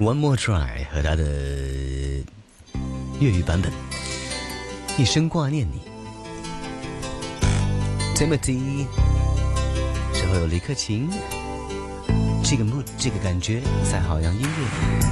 One More Try 和他的粤语版本，一生挂念你。Timothy， 之后有李克勤，这个 mood 这个感觉在好洋音乐。